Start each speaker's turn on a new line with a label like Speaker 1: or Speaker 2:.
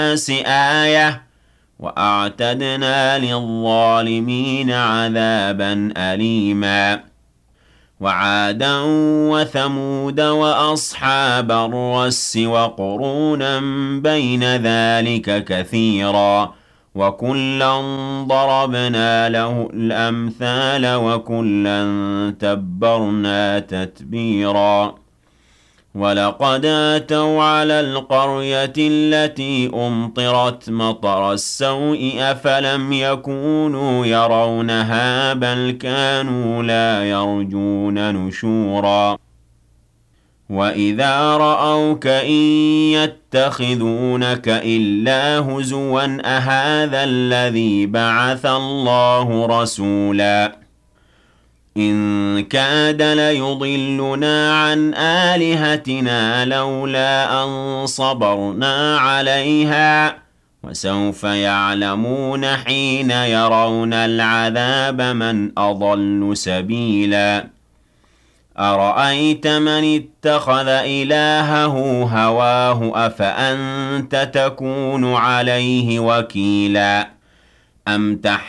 Speaker 1: للناس آية وأعتدنا للظالمين عذابا أليما وعادا وثمود وأصحاب الرس وقرونا بين ذلك كثيرا وكلا ضربنا له الأمثال وكلا تبرنا تتبيرا ولقد أتوا على القرية التي أمطرت مطر السوء أفلم يكونوا يرونها بل كانوا لا يرجون نشورا وإذا رأوك إن يتخذونك إلا هزوا أهذا الذي بعث الله رسولا إن كاد ليضلنا عن آلهتنا لولا أن صبرنا عليها وسوف يعلمون حين يرون العذاب من أضل سبيلا أرأيت من اتخذ إلهه هواه أفأنت تكون عليه وكيلا أم تحسب